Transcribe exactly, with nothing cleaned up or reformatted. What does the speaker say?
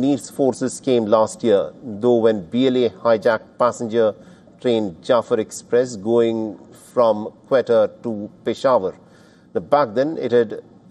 Munir's forces came last year, though when B L A hijacked passenger train Jafar Express going from Quetta to Peshawar. Now, back then, it had